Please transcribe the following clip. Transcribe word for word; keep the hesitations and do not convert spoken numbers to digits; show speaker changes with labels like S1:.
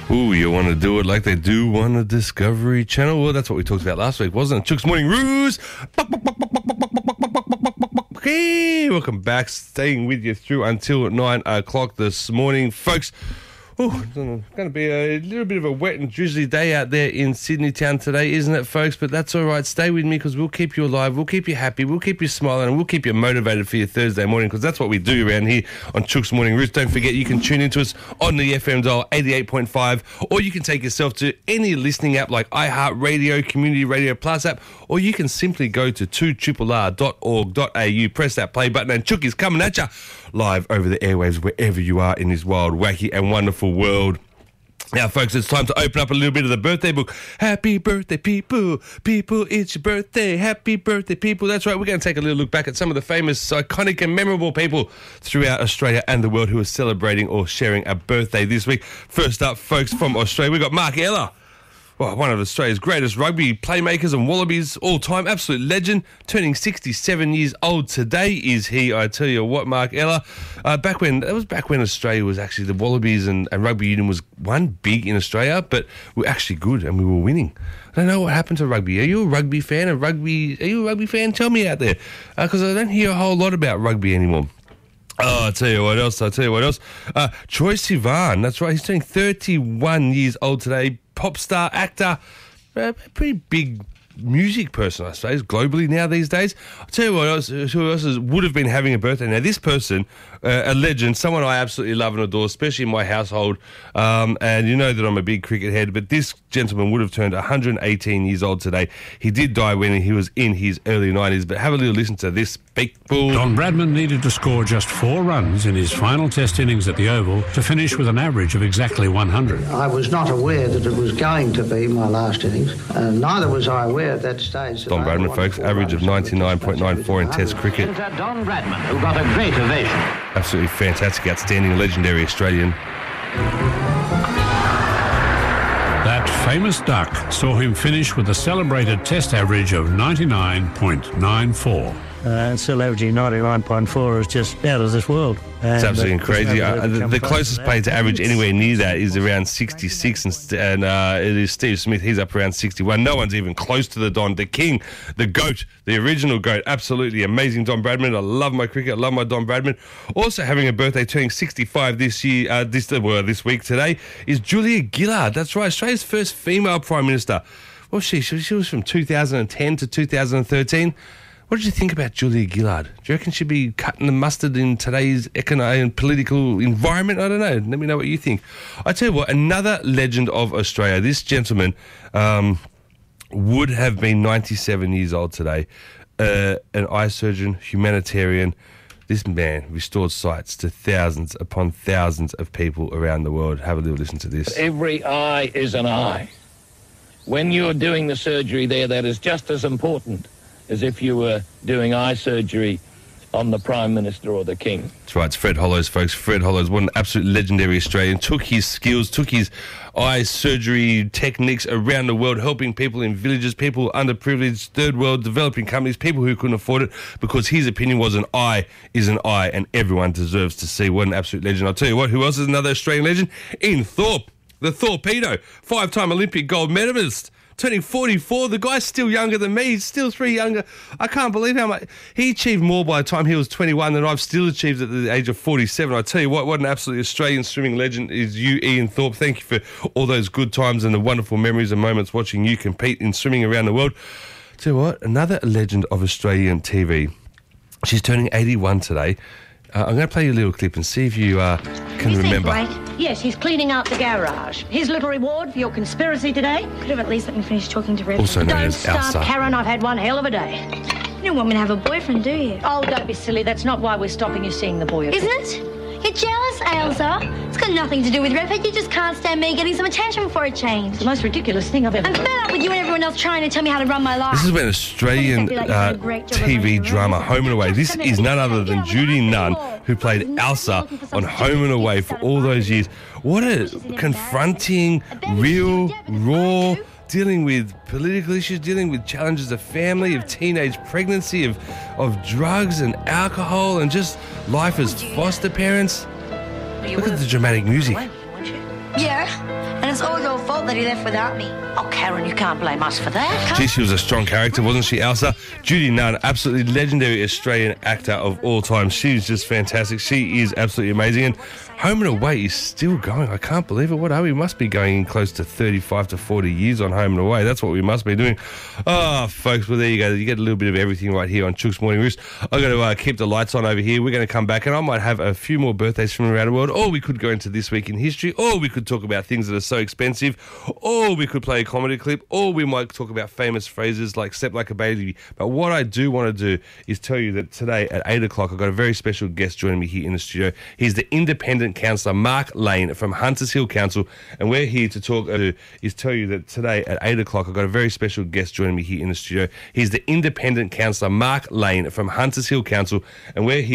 S1: Ooh, you want to do it like they do on the Discovery Channel? Well, that's what we talked about last week, wasn't it? Chook's Morning Ruse. Hey, welcome back. Staying with you through until nine o'clock this morning, folks. Oh, it's going to be a little bit of a wet and drizzly day out there in Sydney town today, isn't it, folks? But that's all right. Stay with me because we'll keep you alive, we'll keep you happy, we'll keep you smiling, and we'll keep you motivated for your Thursday morning because that's what we do around here on Chook's Morning Roost. Don't forget you can tune into us on the F M dial eighty-eight point five, or you can take yourself to any listening app like iHeartRadio, Community Radio Plus app, or you can simply go to two R R R dot org dot a u, press that play button, and Chook is coming at you live over the airwaves wherever you are in this wild, wacky and wonderful world. Now, folks, it's time to open up a little bit of the birthday book. Happy birthday, people. People, it's your birthday. Happy birthday, people. That's right. We're going to take a little look back at some of the famous, iconic and memorable people throughout Australia and the world who are celebrating or sharing a birthday this week. First up, folks, from Australia, we've got Mark Ella. Well, one of Australia's greatest rugby playmakers and Wallabies all-time, absolute legend, turning sixty-seven years old today is he. I tell you what, Mark Ella, uh, back when, that was back when Australia was actually, the Wallabies and, and rugby union was one big in Australia, but we were actually good and we were winning. I don't know what happened to rugby. Are you a rugby fan? A rugby? Are you a rugby fan? Tell me out there, because uh, I don't hear a whole lot about rugby anymore. Oh, I'll tell you what else, I'll tell you what else. Uh, Troye Sivan, that's right, he's turning thirty-one years old today. Pop star, actor, a pretty big music person, I suppose, globally now these days. I'll tell you what else, who else is, would have been having a birthday. Now, this person, uh, a legend, someone I absolutely love and adore, especially in my household, um, and you know that I'm a big cricket head, but this gentleman would have turned one hundred eighteen years old today. He did die when he was in his early nineties, but have a little listen to this people.
S2: Don Bradman needed to score just four runs in his final test innings at the Oval to finish with an average of exactly one hundred.
S3: I was not aware that it was going to be my last innings, and neither was I aware at that stage.
S1: Don Bradman, folks, average of ninety-nine point nine four in Test cricket.
S4: Don Bradman, who got a great ovation.
S1: Absolutely fantastic, outstanding, legendary Australian.
S2: That famous duck saw him finish with a celebrated Test average of ninety-nine point nine four.
S5: Uh, and still averaging ninety-nine point four is just out of this world. And
S1: it's absolutely
S5: uh,
S1: crazy. Uh, the, the closest
S5: to
S1: player to average anywhere near that is around sixty-six, and, and uh, it is Steve Smith. He's up around sixty-one. No one's even close to the Don, the king, the GOAT, the original GOAT. Absolutely amazing Don Bradman. I love my cricket. I love my Don Bradman. Also having a birthday, turning sixty-five this year, uh, this well, this week today, is Julia Gillard. That's right, Australia's first female Prime Minister. Well, she, she, she was from two thousand ten to two thousand thirteen. What did you think about Julia Gillard? Do you reckon she'd be cutting the mustard in today's economic and political environment? I don't know. Let me know what you think. I tell you what, another legend of Australia. This gentleman um, would have been ninety-seven years old today. Uh, an eye surgeon, humanitarian. This man restored sights to thousands upon thousands of people around the world. Have a little listen to this.
S4: Every eye is an eye. When you're doing the surgery there, that is just as important as if you were doing eye surgery on the Prime Minister or the King.
S1: That's right, it's Fred Hollows, folks. Fred Hollows, what an absolute legendary Australian. Took his skills, took his eye surgery techniques around the world, helping people in villages, people underprivileged, third world, developing companies, people who couldn't afford it, because his opinion was an eye is an eye, and everyone deserves to see. What an absolute legend. I'll tell you what, who else is another Australian legend? Ian Thorpe, the Torpedo, five-time Olympic gold medalist. Turning forty-four, the guy's still younger than me. He's still three younger. I can't believe how much he achieved more by the time he was twenty-one than I've still achieved at the age of forty-seven. I tell you what, what an absolutely Australian swimming legend is you, Ian Thorpe. Thank you for all those good times and the wonderful memories and moments watching you compete in swimming around the world. Tell you what, another legend of Australian T V. She's turning eighty-one today. Uh, I'm going to play you a little clip and see if you uh, can
S6: you
S1: remember.
S6: Think, right? Yes, he's cleaning out the garage. His little reward for your conspiracy today?
S7: Could have at least let me finish talking to Red.
S1: Also known
S6: Don't
S1: as
S6: start,
S1: Elsa.
S6: Karen. I've had one hell of a day.
S7: You don't want me to have a boyfriend, do you?
S6: Oh, don't be silly. That's not why we're stopping you seeing the boy.
S7: Isn't it? You're jealous, Elsa. It's got nothing to do with Redford. You just can't stand me getting some attention for a change.
S6: It's the most ridiculous thing I've ever
S7: I'm fed up with you and everyone else trying to tell me how to run my life.
S1: This is when Australian uh, T V drama Home and Away. This is none other than Judy Nunn, who played Elsa on Home and Away for all those years. What a confronting, real, raw, dealing with political issues, dealing with challenges of family, of teenage pregnancy, of, of drugs and alcohol, and just life as foster parents. Look at the dramatic music.
S7: Yeah, and it's all your fault that he left without me.
S6: Oh, Karen, you can't blame us for that.
S1: Gee, she was a strong character, wasn't she, Elsa? Judy Nunn, absolutely legendary Australian actor of all time. She's just fantastic. She is absolutely amazing. And Home and Away is still going. I can't believe it. What are we? We must be going in close to thirty-five to forty years on Home and Away. That's what we must be doing. Oh, folks, well, there you go. You get a little bit of everything right here on Chook's Morning Roost. I've got to uh, keep the lights on over here. We're going to come back and I might have a few more birthdays from around the world, or we could go into this week in history, or we could talk about things that are so expensive, or we could play a comedy clip, or we might talk about famous phrases like step like a baby. But what I do want to do is tell you that today at eight o'clock I've got a very special guest joining me here in the studio. He's the independent councillor Mark Lane from Hunters Hill Council, and we're here to talk uh, is tell you that today at eight o'clock I've got a very special guest joining me here in the studio. He's the independent councillor Mark Lane from Hunters Hill Council, and we're here